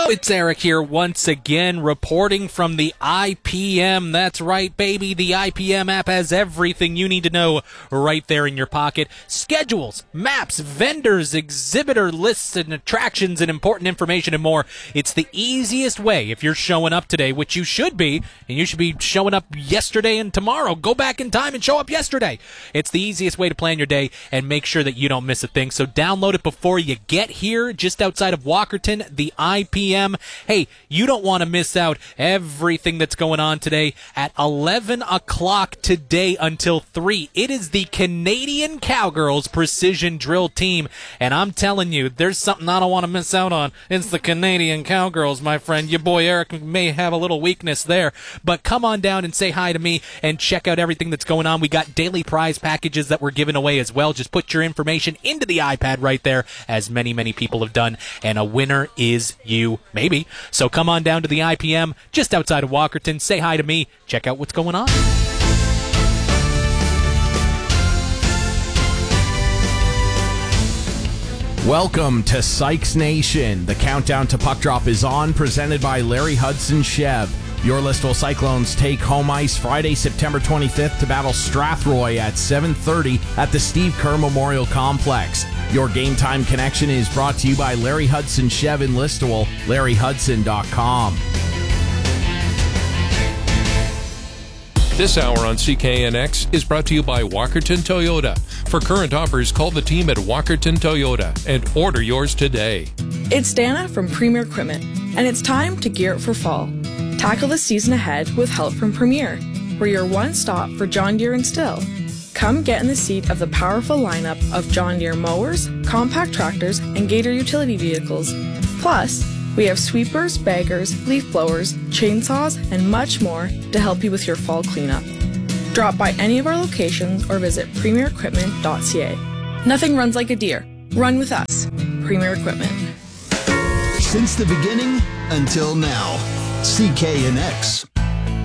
It's Eric here once again, reporting from the IPM. That's right, baby. The IPM app has everything you need to know right there in your pocket. Schedules, maps, vendors, exhibitor lists, and attractions, and important information and more. It's the easiest way if you're showing up today, which you should be, and you should be showing up yesterday and tomorrow. Go back in time and show up yesterday. It's the easiest way to plan your day and make sure that you don't miss a thing. So download it before you get here, just outside of Walkerton, the IPM. Hey, you don't want to miss out everything that's going on today at 11 o'clock today until 3. It is the Canadian Cowgirls Precision Drill Team, and I'm telling you, there's something I don't want to miss out on. It's the Canadian Cowgirls, my friend. Your boy Eric may have a little weakness there, but come on down and say hi to me and check out everything that's going on. We got daily prize packages that we're giving away as well. Just put your information into the iPad right there, as many people have done, and a winner is you. Maybe. So come on down to the IPM just outside of Walkerton. Say hi to me. Check out what's going on. Welcome to Sykes Nation. The countdown to puck drop is on, presented by Larry Hudson Chev. Your Listowel Cyclones take home ice Friday, September 25th to battle Strathroy at 7:30 at the Steve Kerr Memorial Complex. Your Game Time Connection is brought to you by Larry Hudson Chev in Listowel, LarryHudson.com. This hour on CKNX is brought to you by Walkerton Toyota. For current offers, call the team at Walkerton Toyota and order yours today. It's Dana from Premier Equipment, and it's time to gear up for fall. Tackle the season ahead with help from Premier. We're your one stop for John Deere and Stihl. Come get in the seat of the powerful lineup of John Deere mowers, compact tractors, and Gator utility vehicles. Plus, we have sweepers, baggers, leaf blowers, chainsaws, and much more to help you with your fall cleanup. Drop by any of our locations or visit premierequipment.ca. Nothing runs like a Deere. Run with us. Premier Equipment. Since the beginning until now, CKNX.